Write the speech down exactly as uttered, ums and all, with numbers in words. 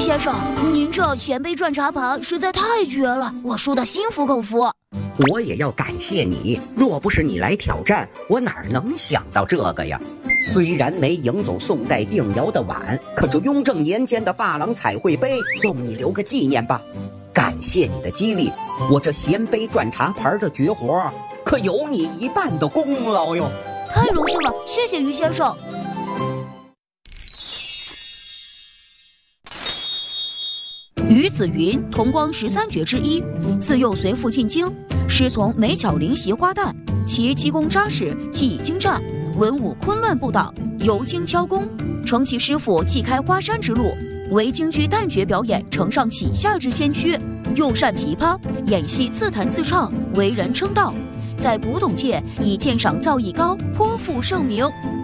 先生，您这衔杯转茶盘实在太绝了，我输得心服口服。 我也要感谢你，若不是你来挑战，我哪能想到这个呀？虽然没赢走宋代定窑的碗，可这雍正年间的珐琅彩绘杯，送你留个纪念吧。感谢你的激励，我这衔杯转茶盘的绝活，可有你一半的功劳哟！ 太荣幸了，谢谢于先生。于子云，同光十三绝之一，自幼随父进京，师从梅巧玲习花旦，其基功扎实，技艺精湛，文武昆乱不倒，游京敲功，承其师傅继开花山之路，为京剧旦角表演承上启下之先驱，又善琵琶，演戏自弹自唱，为人称道，在古董界以鉴赏造诣高，颇负盛名。